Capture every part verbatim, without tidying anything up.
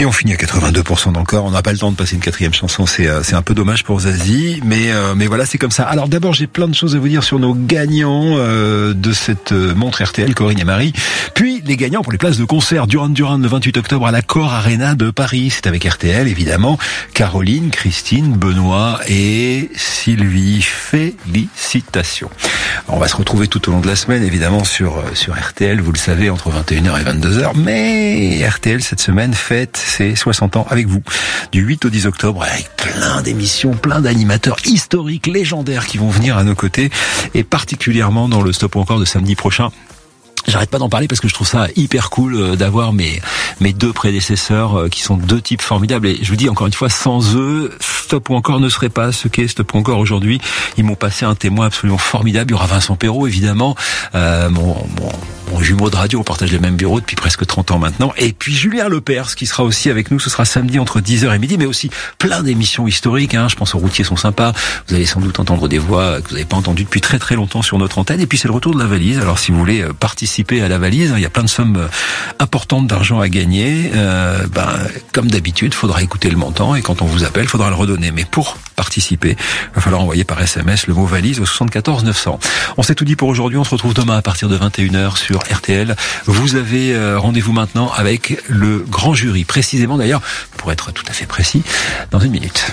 Et on finit à quatre-vingt-deux pour cent dans le corps. On n'a pas le temps de passer une quatrième chanson. C'est, c'est un peu dommage pour Zazie. Mais, euh, mais voilà, c'est comme ça. Alors d'abord, j'ai plein de choses à vous dire sur nos gagnants euh, de cette montre R T L, Corinne et Marie. Puis les gagnants pour les places de concert. Duran Duran le vingt-huit octobre à l'Accor Arena de Paris. C'est avec R T L, évidemment. Caroline, Christine, Benoît et Sylvie. Félicitations. Alors, on va se retrouver tout au long de la semaine, évidemment, sur, sur R T L. Vous le savez, entre vingt et une heures et vingt-deux heures. Mais R T L, cette semaine, fête ses soixante ans avec vous. Du huit au dix octobre, avec plein d'émissions, plein d'animateurs historiques, légendaires qui vont venir à nos côtés. Et particulièrement dans le Stop ou encore de samedi prochain. J'arrête pas d'en parler parce que je trouve ça hyper cool d'avoir mes mes deux prédécesseurs qui sont deux types formidables. Et je vous dis encore une fois, sans eux, Stop ou encore ne serait pas ce qu'est Stop ou encore aujourd'hui. Ils m'ont passé un témoin absolument formidable. Il y aura Vincent Perrault, évidemment, euh, mon, mon mon jumeau de radio. On partage les mêmes bureaux depuis presque trente ans maintenant. Et puis Julien Lepers qui sera aussi avec nous. Ce sera samedi entre dix heures et midi, mais aussi plein d'émissions historiques. Hein. Je pense aux routiers sont sympas. Vous allez sans doute entendre des voix que vous n'avez pas entendues depuis très très longtemps sur notre antenne. Et puis c'est le retour de la valise. Alors si vous voulez participer à la valise, il y a plein de sommes importantes d'argent à gagner. Euh, ben, comme d'habitude, il faudra écouter le montant et quand on vous appelle, il faudra le redonner. Mais pour participer, il va falloir envoyer par S M S le mot valise au soixante-quatorze neuf cents. On s'est tout dit pour aujourd'hui. On se retrouve demain à partir de vingt et une heures sur R T L. Vous avez euh, rendez-vous maintenant avec le grand jury. Précisément d'ailleurs, pour être tout à fait précis, dans une minute.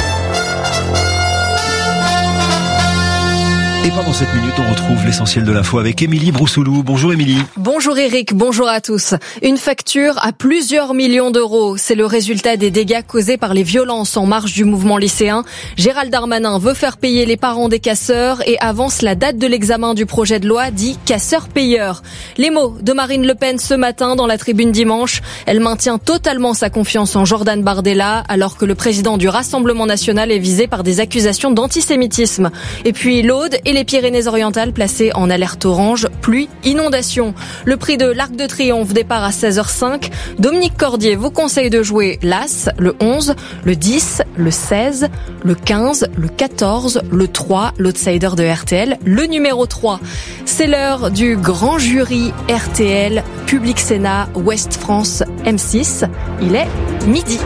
Et pendant cette minute, on retrouve l'essentiel de l'info avec Émilie Broussoulou. Bonjour Émilie. Bonjour Eric, bonjour à tous. Une facture à plusieurs millions d'euros. C'est le résultat des dégâts causés par les violences en marge du mouvement lycéen. Gérald Darmanin veut faire payer les parents des casseurs et avance la date de l'examen du projet de loi dit casseur-payeur. Les mots de Marine Le Pen ce matin dans la tribune dimanche. Elle maintient totalement sa confiance en Jordan Bardella alors que le président du Rassemblement national est visé par des accusations d'antisémitisme. Et puis l'Aude et les Pyrénées-Orientales placées en alerte orange, pluie, inondation. Le prix de l'Arc de Triomphe départ à seize heures cinq. Dominique Cordier vous conseille de jouer l'As, le onze, le dix, le seize, le quinze, le quatorze, le trois, l'outsider de R T L, le numéro trois. C'est l'heure du grand jury R T L, Public Sénat, Ouest France, M six. Il est midi.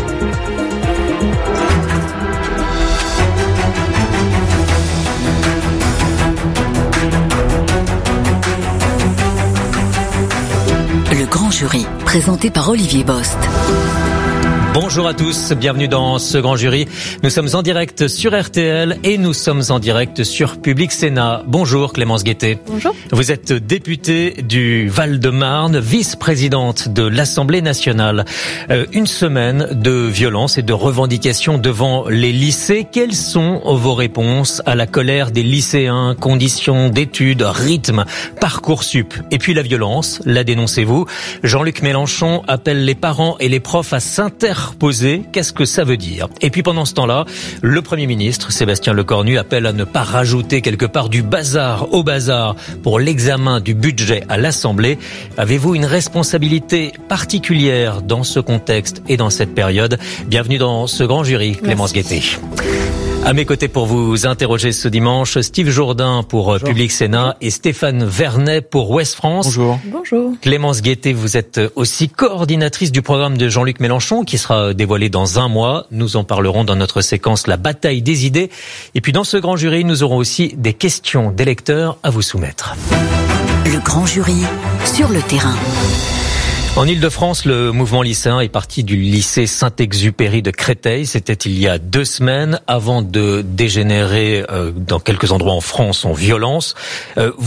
Le grand jury, présenté par Olivier Bost. Bonjour à tous, bienvenue dans ce grand jury. Nous sommes en direct sur R T L et nous sommes en direct sur Public Sénat. Bonjour Clémence Guettet. Bonjour. Vous êtes députée du Val-de-Marne, vice-présidente de l'Assemblée nationale. Euh, une semaine de violence et de revendications devant les lycées. Quelles sont vos réponses à la colère des lycéens? Conditions d'études, rythme, Parcoursup et puis la violence, la dénoncez-vous? Jean-Luc Mélenchon appelle les parents et les profs à s'interroger. Poser, qu'est-ce que ça veut dire? Et puis pendant ce temps-là, le Premier ministre, Sébastien Lecornu, appelle à ne pas rajouter quelque part du bazar au bazar pour l'examen du budget à l'Assemblée. Avez-vous une responsabilité particulière dans ce contexte et dans cette période? Bienvenue dans ce grand jury, Clémence Guettet. À mes côtés pour vous interroger ce dimanche, Steve Jourdain pour Bonjour. Public Sénat et Stéphane Vernet pour Ouest France. Bonjour. Bonjour. Clémence Guettet, vous êtes aussi coordinatrice du programme de Jean-Luc Mélenchon qui sera dévoilé dans un mois. Nous en parlerons dans notre séquence La bataille des idées. Et puis dans ce grand jury, nous aurons aussi des questions d'électeurs à vous soumettre. Le grand jury sur le terrain. En Ile-de-France, le mouvement lycéen est parti du lycée Saint-Exupéry de Créteil. C'était il y a deux semaines avant de dégénérer euh, dans quelques endroits en France en violence. Euh,